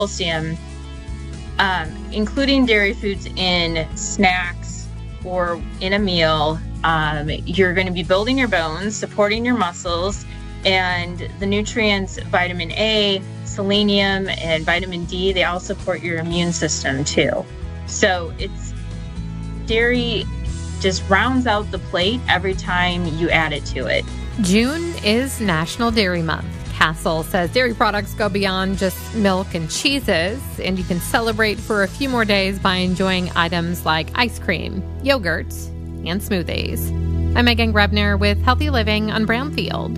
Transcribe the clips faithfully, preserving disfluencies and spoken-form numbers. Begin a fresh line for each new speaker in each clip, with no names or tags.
calcium, um, including dairy foods in snacks or in a meal, um, you're going to be building your bones, supporting your muscles, and the nutrients vitamin A, selenium, and vitamin D, they all support your immune system too. So it's dairy just rounds out the plate every time you add it to it.
June is National Dairy Month. Castle says dairy products go beyond just milk and cheeses, and you can celebrate for a few more days by enjoying items like ice cream, yogurt, and smoothies. I'm Megan Grebner with Healthy Living on Brownfield.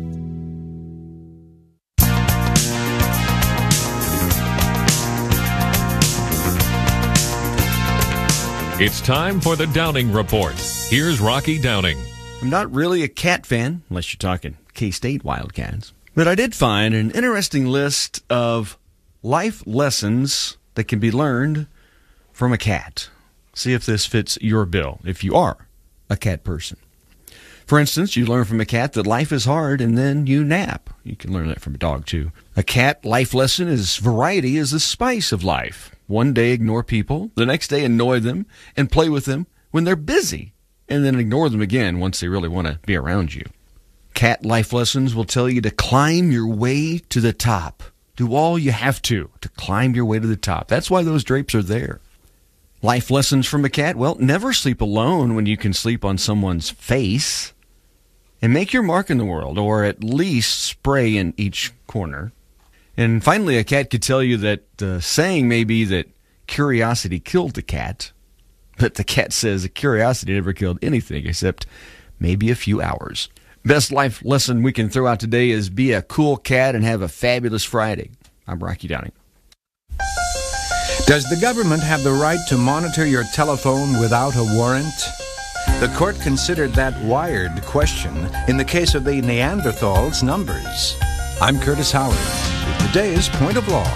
It's time for the Downing Report. Here's Rocky Downing.
I'm not really a cat fan, unless you're talking K-State Wildcats. But I did find an interesting list of life lessons that can be learned from a cat. See if this fits your bill, if you are a cat person. For instance, you learn from a cat that life is hard and then you nap. You can learn that from a dog, too. A cat life lesson is variety is the spice of life. One day ignore people, the next day annoy them and play with them when they're busy, and then ignore them again once they really want to be around you. Cat life lessons will tell you to climb your way to the top. Do all you have to to climb your way to the top. That's why those drapes are there. Life lessons from a cat, well, never sleep alone when you can sleep on someone's face. And make your mark in the world, or at least spray in each corner. And finally, a cat could tell you that the saying may be that curiosity killed the cat, but the cat says that curiosity never killed anything except maybe a few hours. Best life lesson we can throw out today is be a cool cat and have a fabulous Friday. I'm Rocky Downing.
Does the government have the right to monitor your telephone without a warrant? The court considered that wired question in the case of the Neanderthals' numbers. I'm Curtis Howard with today's Point of Law.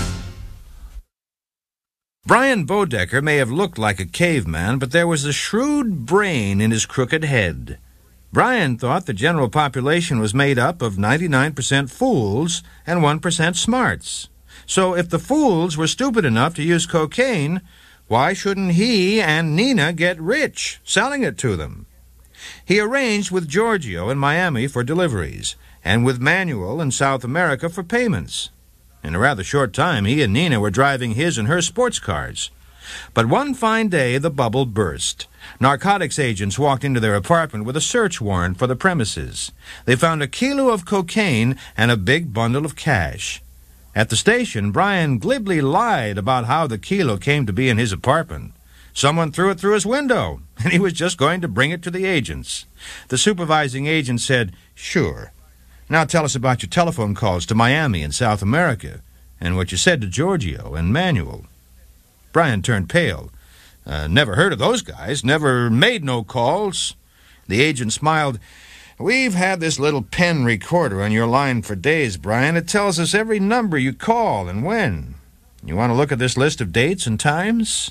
Brian Bodecker may have looked like a caveman, but there was a shrewd brain in his crooked head. Brian thought the general population was made up of ninety-nine percent fools and one percent smarts. So if the fools were stupid enough to use cocaine, why shouldn't he and Nina get rich selling it to them? He arranged with Giorgio in Miami for deliveries, and with Manuel in South America for payments. In a rather short time, he and Nina were driving his and her sports cars. But one fine day, the bubble burst. Narcotics agents walked into their apartment with a search warrant for the premises. They found a kilo of cocaine and a big bundle of cash. At the station, Brian glibly lied about how the kilo came to be in his apartment. Someone threw it through his window, and he was just going to bring it to the agents. The supervising agent said, "Sure. Now tell us about your telephone calls to Miami and South America, and what you said to Giorgio and Manuel." Brian turned pale. Uh, never heard of those guys, never made no calls. The agent smiled. "We've had this little pen recorder on your line for days, Brian. It tells us every number you call and when. You want to look at this list of dates and times?"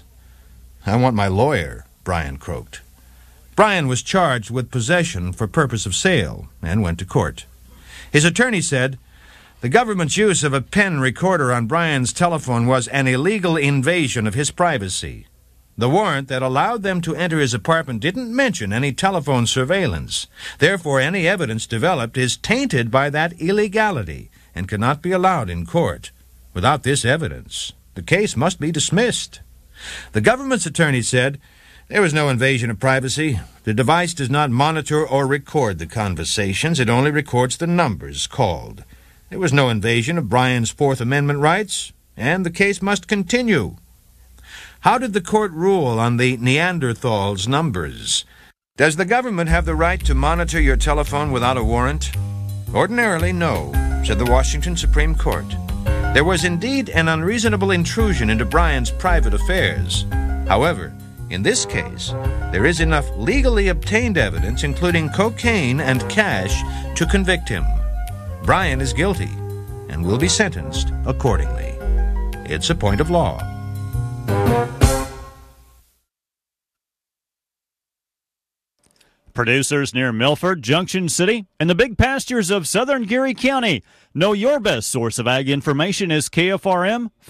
"I want my lawyer," Brian croaked. Brian was charged with possession for purpose of sale and went to court. His attorney said, "The government's use of a pen recorder on Brian's telephone was an illegal invasion of his privacy. The warrant that allowed them to enter his apartment didn't mention any telephone surveillance. Therefore, any evidence developed is tainted by that illegality and cannot be allowed in court. Without this evidence, the case must be dismissed." The government's attorney said, "There was no invasion of privacy. The device does not monitor or record the conversations. It only records the numbers called. There was no invasion of Brian's Fourth Amendment rights, and the case must continue." How did the court rule on the Neanderthals' numbers? Does the government have the right to monitor your telephone without a warrant? Ordinarily, no, said the Washington Supreme Court. There was indeed an unreasonable intrusion into Brian's private affairs. However, in this case, there is enough legally obtained evidence, including cocaine and cash, to convict him. Brian is guilty and will be sentenced accordingly. It's a point of law.
Producers near Milford, Junction City, and the big pastures of southern Geary County. Know your best source of ag information is K F R M